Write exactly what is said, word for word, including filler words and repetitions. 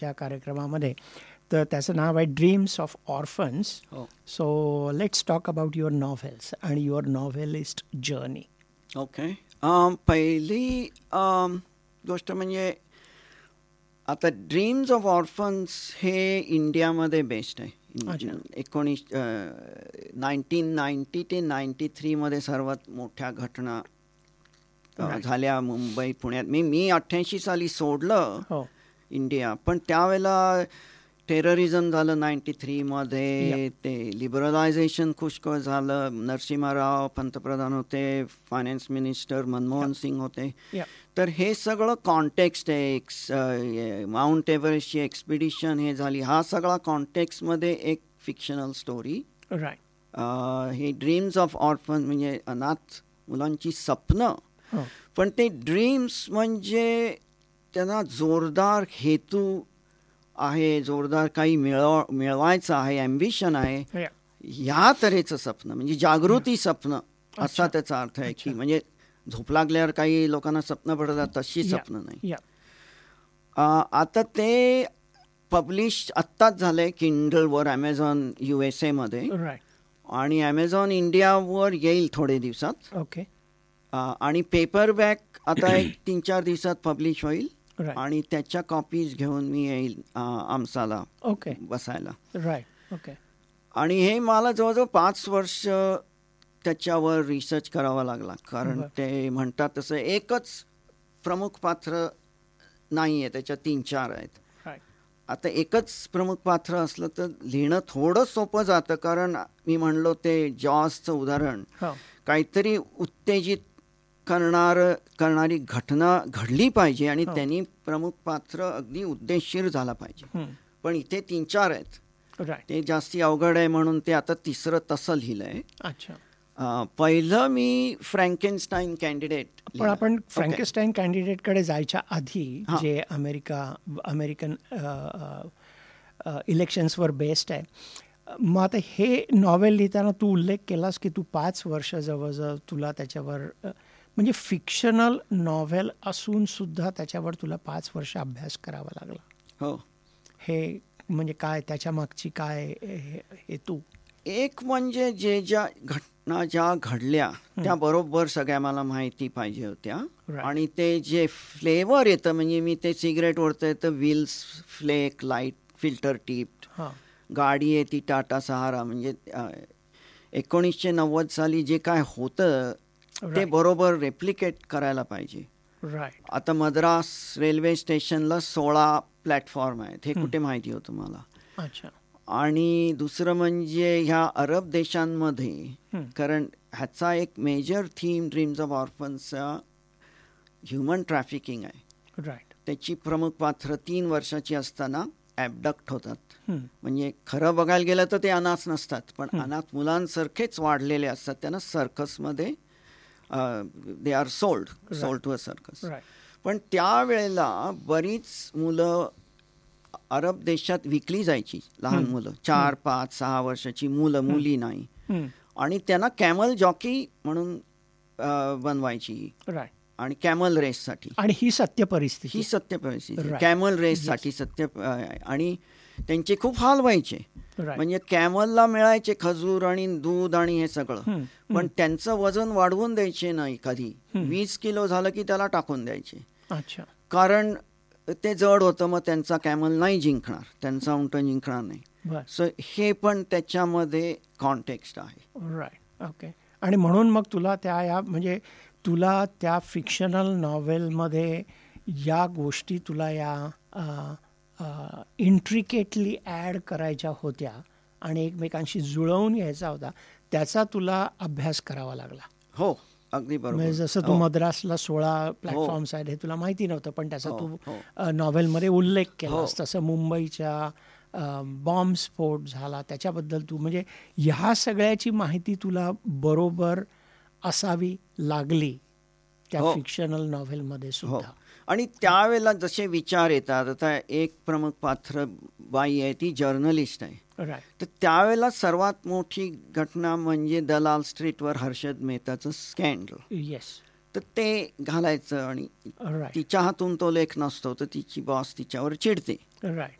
त्या कार्यक्रमामध्ये. तर त्याचं नाव आहे dreams of orphans. So let's talk about your novels and your नॉव्हेलिस्ट journey. Okay. पहिली um, गोष्ट म्हणजे आता ड्रीम्स ऑफ ऑर्फन्स हे इंडियामध्ये बेस्ट आहे. एकोणीस नाईन्टीन नाईन्टी ते नाईन्टी थ्रीमध्ये सर्वात मोठ्या घटना झाल्या मुंबई पुण्यात. मी मी अठ्ठ्याऐंशी साली सोडलं इंडिया, पण त्यावेळेला टेररिझम झालं नाईन्टी थ्रीमध्ये. ते लिबरलायझेशन पुष्कळ झालं. नरसिंह राव पंतप्रधान होते, फायनान्स मिनिस्टर मनमोहन सिंग होते. तर हे सगळं कॉन्टेक्स्ट आहे. एक्स माउंट एव्हरेस्टची एक्सपिडिशन हे झाली. हा सगळा कॉन्टेक्स्टमध्ये एक फिक्शनल स्टोरी. हे ड्रीम्स ऑफ ऑर्फन म्हणजे अनाथ मुलांची स्वप्न. पण ते ड्रीम्स म्हणजे त्यांना जोरदार हेतू आहे, जोरदार काही मिळव मिळवायचं आहे, ॲम्बिशन आहे. ह्या तऱ्हेचं स्वप्न म्हणजे जागृती स्वप्न असा त्याचा अर्थ आहे. की म्हणजे झोप लागल्यावर काही लोकांना स्वप्न पडतात तशी स्वप्न नाही. आता ते पब्लिश आत्ताच झालंय किंडलवर ॲमेझॉन यू एस एमध्ये आणि ॲमेझॉन इंडियावर येईल थोडे दिवसात. ओके. आणि पेपरबॅक आता एक तीन चार दिवसात पब्लिश होईल आणि त्याच्या कॉपीज घेऊन मी येईल आमसाला ओके बसायला. राईट. ओके. आणि हे मला जवळजवळ पाच वर्ष त्याच्यावर रिसर्च करावा लागला. कारण ते म्हणतात तसं एकच प्रमुख पात्र नाही आहे, त्याच्यात तीन चार आहेत. आता एकच प्रमुख पात्र असलं तर लिहिणं थोडं सोपं जातं. कारण मी म्हणलो ते जॉसचं उदाहरण, काहीतरी उत्तेजित करणार करणारी घटना घडली पाहिजे आणि त्यांनी प्रमुख पात्र अगदी उद्देशीर झाला पाहिजे. पण इथे तीन चार आहेत, ते जास्ती अवघड आहे म्हणून ते आता तिसरं तसं लिहिलंय. अच्छा. पहिलं मी फ्रँकेनस्टाईन कॅन्डिडेट. पण आपण फ्रँकेनस्टाईन कॅन्डिडेटकडे जायच्या आधी जे अमेरिका अमेरिकन इलेक्शन्सवर बेस्ड आहे, मग आता हे नॉव्हेल लिहिताना तू उल्लेख केलास की तू पाच वर्ष जवळजवळ तुला त्याच्यावर म्हणजे फिक्शनल नॉव्हेल असून सुद्धा त्याच्यावर तुला पाच वर्ष अभ्यास करावा लागला. हो. हे म्हणजे काय त्याच्या मागची काय हेतू? एक म्हणजे जे ज्या घटना ज्या घडल्या त्या बरोबर सगळ्या मला माहिती पाहिजे होत्या. आणि ते जे फ्लेवर येतं म्हणजे मी ते सिगरेट ओढतोय तर wheels flake light filter tipped, गाडी आहे ती टाटा सहारा. म्हणजे एकोणीसशे नव्वद साली जे काय होतं ते बरोबर रेप्लिकेट करायला पाहिजे. राईट. आता मद्रास रेल्वे स्टेशनला सोळा प्लॅटफॉर्म आहेत, हे कुठे माहिती होतं मला. अच्छा. आणि दुसरं म्हणजे ह्या अरब देशांमध्ये, कारण ह्याचा एक major theme dreams of ऑर्फन्सचा human trafficking आहे. राईट. त्याची प्रमुख पात्र तीन वर्षाची असताना ॲबडक्ट होतात. म्हणजे खरं बघायला गेलं तर ते अनाथ नसतात, पण अनाथ मुलांसारखेच वाढलेले असतात. त्यांना सर्कसमध्ये they are sold sold to a circus. पण त्यावेळेला बरीच मुलं अरब देशात विकली जायची, लहान मुलं, चार पाच सहा वर्षाची मुलं, मुली नाही. आणि त्यांना कॅमल जॉकी म्हणून बनवायची आणि कॅमल रेससाठी. आणि ही सत्य परिस्थिती ही सत्य परिस्थिती कॅमल रेससाठी सत्य. आणि त्यांचे खूप हाल व्हायचे. म्हणजे कॅमलला मिळायचे खजूर आणि दूध आणि हे सगळं, पण त्यांचं वजन वाढवून द्यायचे नाही. कधी वीस किलो झालं की त्याला टाकून द्यायचे. अच्छा. कारण ते जड होतं, मग त्यांचा कॅमल नाही जिंकणार, त्यांचा उंट जिंकणार नाही. सो हे पण त्याच्यामध्ये कॉन्टेक्स्ट आहे. राईट. ओके. आणि म्हणून मग तुला त्या या म्हणजे तुला त्या फिक्शनल नॉव्हेलमध्ये या गोष्टी तुला या इंट्रिकेटली ॲड करायच्या होत्या आणि एकमेकांशी जुळवून घ्यायचा होता, त्याचा तुला अभ्यास करावा लागला. हो, अगदी बरोबर. म्हणजे जसं तू मद्रासला सोळा प्लॅटफॉर्म्स आहेत हे तुला माहिती नव्हतं, पण त्याचा तू नॉव्हेलमध्ये उल्लेख केलास. तसं मुंबईच्या बॉम्बस्फोट झाला त्याच्याबद्दल तू म्हणजे ह्या सगळ्याची माहिती तुला बरोबर असावी लागली त्या फिक्शनल नॉव्हेलमध्ये सुद्धा. आणि त्यावेळेला जसे विचार येतात, आता एक प्रमुख पात्र बाई आहे ती जर्नलिस्ट आहे. तर त्यावेळेला सर्वात मोठी घटना म्हणजे दलाल स्ट्रीटवर हर्षद मेहताचं स्कॅन्डल. येस. तर ते घालायचं आणि राईट तिच्या हातून तो लेख नसतो तर तिची बॉस तिच्यावर चिडते. राईट